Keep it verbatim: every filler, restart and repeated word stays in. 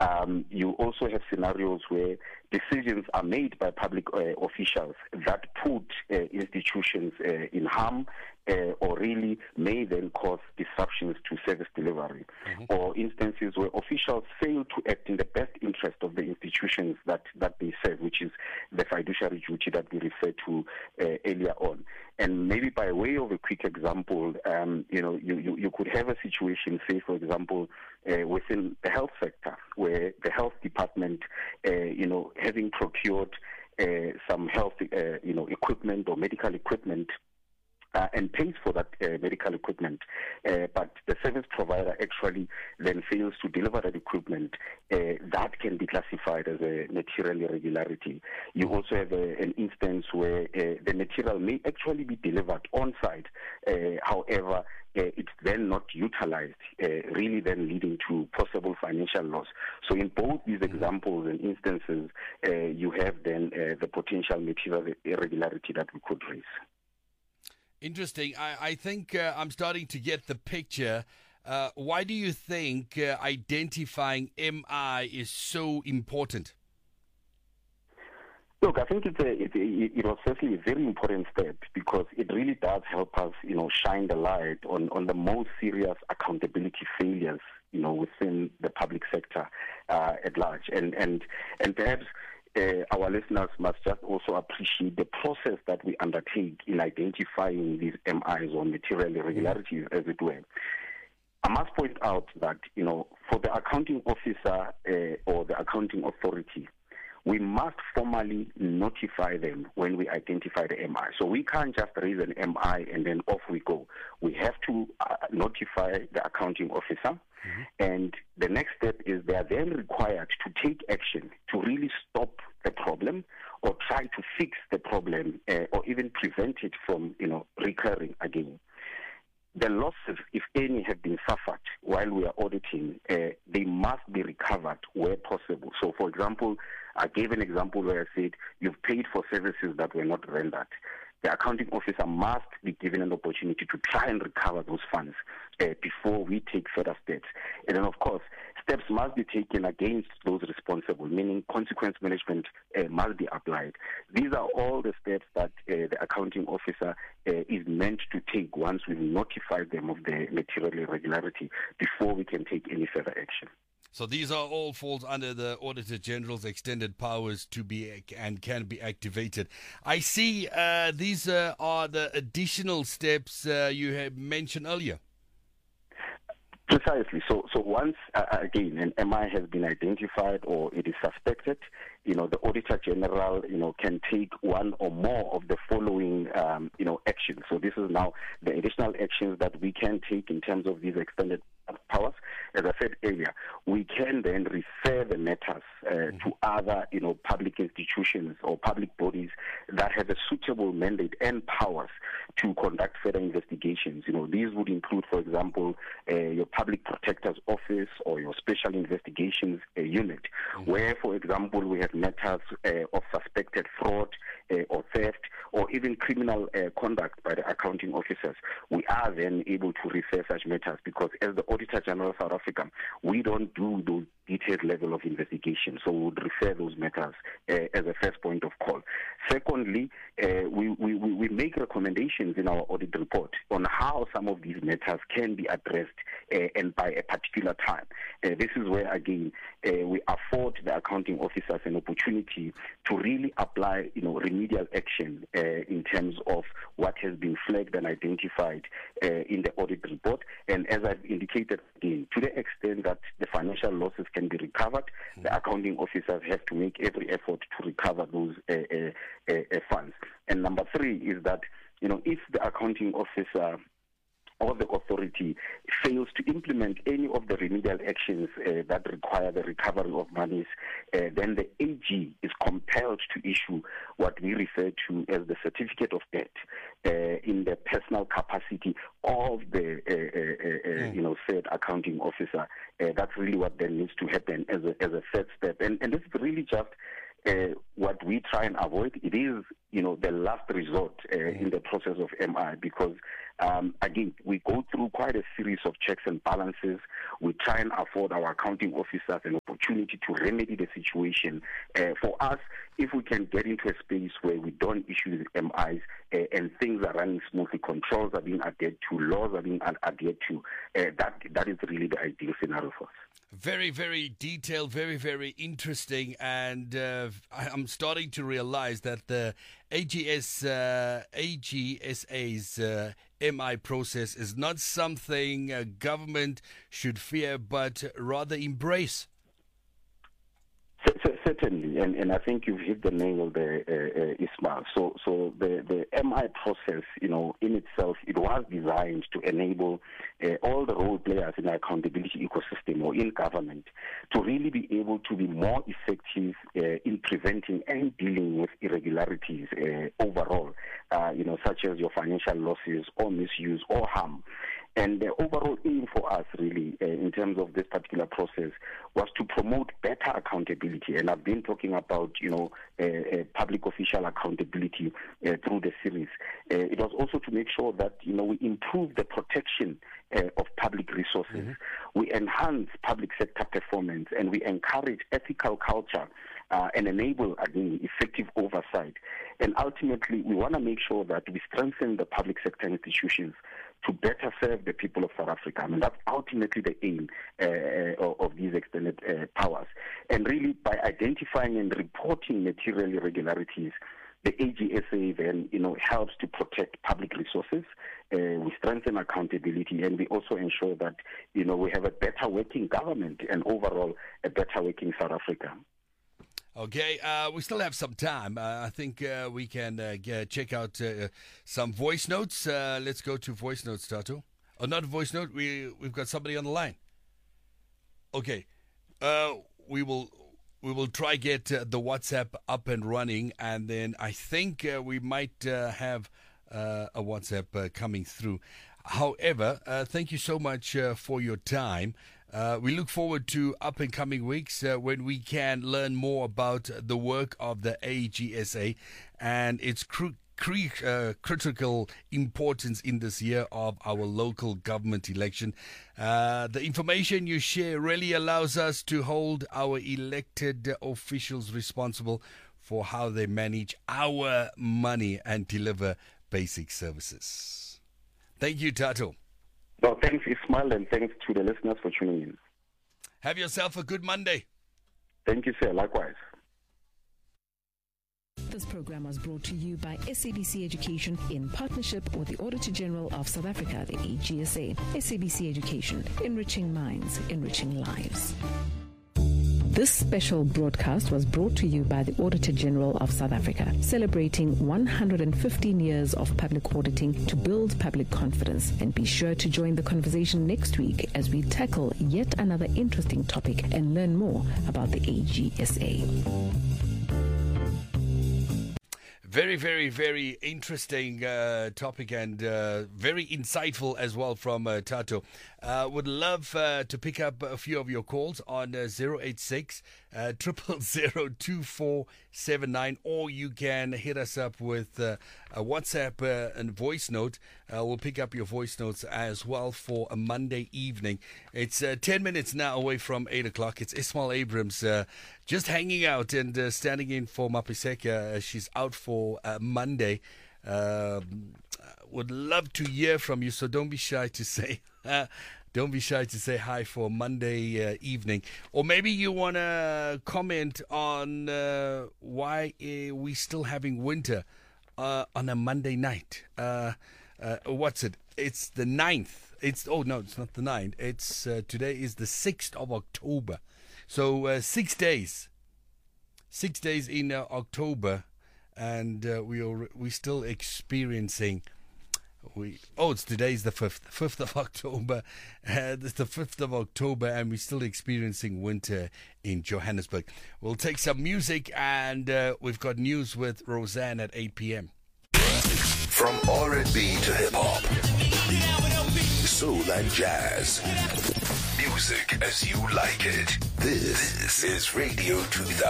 Um, you also have scenarios where decisions are made by public uh, officials that put uh, institutions uh, in harm uh, or really may then cause disruptions to service delivery, mm-hmm. or instances where officials fail to act in the best interest of the institutions that, that they serve, which is the fiduciary duty that we referred to uh, earlier on. And maybe by way of a quick example, um, you know, you, you, you could have a situation, say, for example, uh, within the health sector, where the health department, uh, you know, having procured uh, some health, uh, you know, equipment or medical equipment, Uh, and pays for that uh, medical equipment, uh, but the service provider actually then fails to deliver that equipment, uh, that can be classified as a material irregularity. You also have a, an instance where uh, the material may actually be delivered on site, uh, however, Uh, it's then not utilized, uh, really then leading to possible financial loss. So in both these examples and instances, uh, you have then uh, the potential material irregularity that we could raise. Interesting. I, I think uh, I'm starting to get the picture. Uh, why do you think uh, identifying M I is so important? Look, I think it's a, it, it, it was certainly a very important step because it really does help us, you know, shine the light on, on the most serious accountability failures, you know, within the public sector uh, at large. And, and, and perhaps Uh, our listeners must just also appreciate the process that we undertake in identifying these M Is or material irregularities, as it were. I must point out that, you know, for the accounting officer uh, or the accounting authority, we must formally notify them when we identify the M I. So we can't just raise an M I and then off we go. We have to uh, notify the accounting officer. Mm-hmm. And the next step is they are then required to take action to really stop the problem or try to fix the problem uh, or even prevent it from, you know, recurring again. The losses, if any, have been suffered while we are auditing, uh, they must be recovered where possible. So, for example, I gave an example where I said you've paid for services that were not rendered. The accounting officer must be given an opportunity to try and recover those funds uh, before we take further steps. And then, of course, steps must be taken against those responsible, meaning consequence management uh, must be applied. These are all the steps that uh, the accounting officer uh, is meant to take once we've notified them of the material irregularity before we can take any further action. So these are all falls under the Auditor General's extended powers to be and can be activated. I see uh, these uh, are the additional steps uh, you have mentioned earlier. Precisely. So, so once uh, again an M I has been identified or it is suspected, you know, the Auditor General, you know, can take one or more of the following, um, you know, actions. So this is now the additional actions that we can take in terms of these extended powers. As I said earlier, we can then refer the matters uh, mm-hmm. to other, you know, public institutions or public bodies that have a suitable mandate and powers to conduct further investigations. You know, these would include, for example, uh, your Public Protector's Office or your Special Investigations uh, Unit, mm-hmm. where, for example, we have matters uh, of suspected fraud uh, or theft or even criminal uh, conduct by the accounting officers. We are then able to refer such matters because as the Auditor General of South Africa, we don't do those detailed level of investigation, so we would refer those matters uh, as a first point of call. Secondly, uh, we, we, we make recommendations in our audit report on how some of these matters can be addressed uh, and by a particular time. Uh, this is where, again, uh, we afford the accounting officers an opportunity to really apply, you know, remedial action uh, in terms of what has been flagged and identified uh, in the audit report. And as I've indicated again, to the extent that the financial losses can be recovered, mm-hmm. the accounting officers have to make every effort to recover those uh, uh, uh, uh, funds. And number three is that, you know, if the accounting officer or the authority fails to implement any of the remedial actions uh, that require the recovery of monies, uh, then the A G is compelled to issue what we refer to as the certificate of debt uh, in the personal capacity of the uh, uh, uh, mm. you know said accounting officer. Uh, that's really what then needs to happen as a as a third step, and and this is really just Uh, what we try and avoid. It is, you know, the last resort uh, mm. in the process of M I, because Um, again, we go through quite a series of checks and balances. We try and afford our accounting officers an opportunity to remedy the situation. Uh, for us, if we can get into a space where we don't issue the M Is uh, and things are running smoothly, controls are being adhered to, laws are being adhered to, uh, that that is really the ideal scenario for us. Very, very detailed, very, very interesting, and uh, I'm starting to realize that the A G S, uh, A G S A's uh, M I process is not something a government should fear, but rather embrace. Certainly, and, and I think you've hit the nail there, uh, uh, Ismail. So, so the, the M I process, you know, in itself, it was designed to enable uh, all the role players in the accountability ecosystem or in government to really be able to be more effective uh, in preventing and dealing with irregularities uh, overall, uh, you know, such as your financial losses or misuse or harm. And the overall aim for us, really, uh, in terms of this particular process, was to promote better accountability. And I've been talking about, you know, uh, uh, public official accountability uh, through the series. Uh, it was also to make sure that, you know, we improve the protection uh, of public resources. Mm-hmm. We enhance public sector performance, and we encourage ethical culture uh, and enable, again, effective oversight. And ultimately, we want to make sure that we strengthen the public sector institutions to better serve the people of South Africa. I mean, that's ultimately the aim uh, of, of these extended uh, powers. And really, by identifying and reporting material irregularities, the A G S A then, you know, helps to protect public resources. Uh, we strengthen accountability, and we also ensure that, you know, we have a better working government and overall a better working South Africa. Okay, uh, we still have some time. Uh, I think uh, we can uh, get, check out uh, some voice notes. Uh, let's go to voice notes, Tato. Oh, not voice note. We we've got somebody on the line. Okay, uh, we will we will try get uh, the WhatsApp up and running, and then I think uh, we might uh, have uh, a WhatsApp uh, coming through. However, uh, thank you so much uh, for your time. Uh, we look forward to up and coming weeks uh, when we can learn more about the work of the A G S A and its cru- cri- uh, critical importance in this year of our local government election. Uh, the information you share really allows us to hold our elected officials responsible for how they manage our money and deliver basic services. Thank you, Tato. Well, thanks, Ismail, and thanks to the listeners for tuning in. Have yourself a good Monday. Thank you, sir. Likewise. This program was brought to you by S A B C Education in partnership with the Auditor General of South Africa, the A G S A. S A B C Education, enriching minds, enriching lives. This special broadcast was brought to you by the Auditor General of South Africa, celebrating one hundred fifteen years of public auditing to build public confidence. And be sure to join the conversation next week as we tackle yet another interesting topic and learn more about the A G S A. Very, very, very interesting uh, topic and uh, very insightful as well from uh, Tato. Uh, would love uh, to pick up a few of your calls on uh, zero eight six, zero zero zero, two four seven nine, or you can hit us up with uh, a WhatsApp uh, and voice note. Uh, we'll pick up your voice notes as well for a Monday evening. It's uh, ten minutes now away from eight o'clock. It's Ismail Abrams uh, just hanging out and uh, standing in for Mapiseka. Uh, she's out for uh, Monday. Um, would love to hear from you, so don't be shy to say uh, don't be shy to say hi for Monday uh, evening. Or maybe you want to comment on uh, why uh, we still having winter uh, on a Monday night. Uh, uh, what's it? It's the ninth. It's oh no, it's not the ninth. It's uh, today is the sixth of October. So uh, six days, six days in uh, October, and uh, we are we still experiencing. We oh, it's today's the fifth, fifth of October. Uh, it's the fifth of October, and we're still experiencing winter in Johannesburg. We'll take some music, and uh, we've got news with Roseanne at eight p.m. From R and B to hip hop, soul and jazz, music as you like it. This is Radio two thousand.